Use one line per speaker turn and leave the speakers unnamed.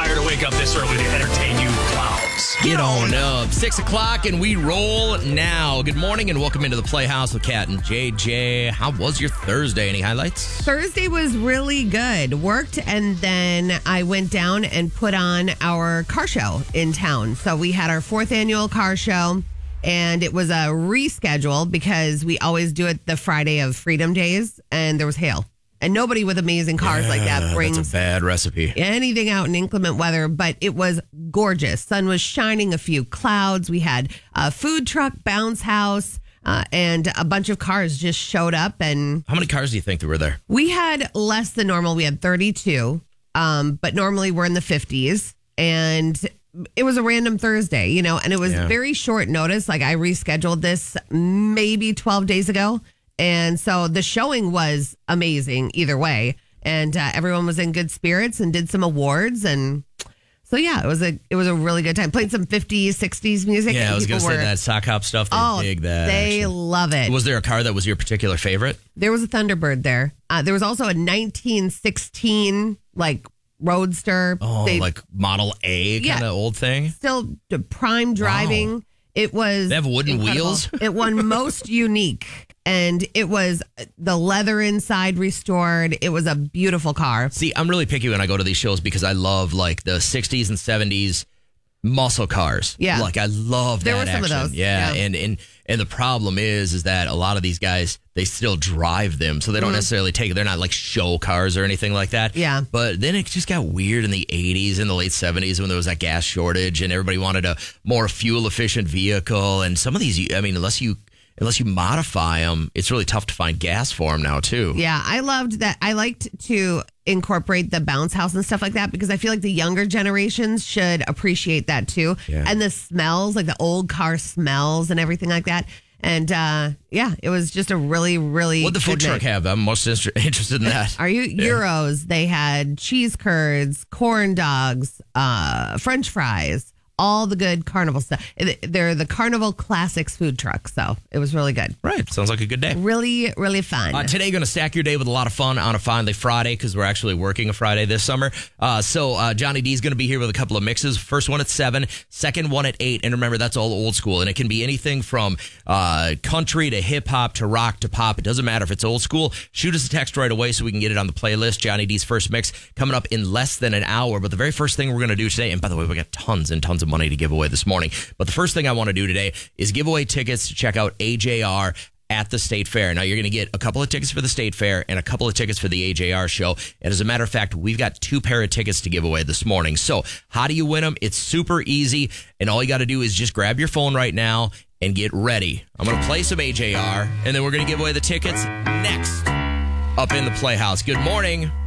desire to wake up this early to entertain you clowns.
Get on up. 6 o'clock and we roll now. Good morning and welcome into the Playhouse with Kat and JJ. How was your Thursday? Any highlights?
Thursday was really good. Worked, and then I went down and put on our car show in town. So we had our 4th annual car show, and it was a reschedule because we always do it the Friday of Freedom Days, and there was hail. And nobody with amazing cars like that brings
That's a bad recipe.
anything out in inclement weather, but it was gorgeous. Sun was shining, a few clouds. We had a food truck, bounce house, and a bunch of cars just showed up. And
How many cars do you think there were there?
we had less than normal. We had 32, but normally we're in the 50s. And it was a random Thursday, and it was very short notice. Like I rescheduled this maybe 12 days ago. And so the showing was amazing either way. And everyone was in good spirits and did some awards. And so, yeah, it was a really good time. Played some 50s, 60s music.
Yeah,
and
I was going to say that sock hop stuff. They dig that.
They
actually.
love it.
Was there a car that was your particular favorite?
There was a Thunderbird there. There was also a 1916, Roadster.
Oh, like Model A kind of old thing?
Still prime driving.
Wow.
It was.
They have wooden
incredible.
wheels?
It won most unique. And it was the leather inside restored. It was a beautiful car.
See, I'm really picky when I go to these shows because I love the 60s and 70s muscle cars.
Yeah.
I love
There
that
were some
action.
of those.
Yeah.
Yeah.
And the problem is that a lot of these guys, they still drive them. So they don't necessarily take it. They're not show cars or anything like that.
Yeah.
But then it just got weird in the 80s and the late 70s when there was that gas shortage and everybody wanted a more fuel efficient vehicle. And some of these, unless you modify them, it's really tough to find gas for them now, too.
Yeah, I loved that. I liked to incorporate the bounce house and stuff like that because I feel like the younger generations should appreciate that, too.
Yeah.
And the smells, the old car smells and everything like that. And it was just a really, really
What'd the food
good
truck
night.
have? I'm most interested in that.
Are you Euros? They had cheese curds, corn dogs, French fries. All the good carnival stuff. They're the Carnival Classics food truck, so it was really good.
Right. Sounds like a good day.
Really, really fun.
Today, going to stack your day with a lot of fun on a Finally Friday because we're actually working a Friday this summer. So Johnny D's going to be here with a couple of mixes. First one at 7, second one at 8. And remember, that's all old school. And it can be anything from country to hip hop to rock to pop. It doesn't matter if it's old school. Shoot us a text right away so we can get it on the playlist. Johnny D's first mix coming up in less than an hour. But the very first thing we're going to do today, and by the way, we got tons and tons of money to give away this morning. But the first thing I want to do today is give away tickets to check out AJR at the State Fair. Now, you're going to get a couple of tickets for the State Fair and a couple of tickets for the AJR show. And as a matter of fact, we've got 2 pair of tickets to give away this morning. So how do you win them? It's super easy. And all you got to do is just grab your phone right now and get ready. I'm going to play some AJR, and then we're going to give away the tickets next up in the Playhouse. Good morning.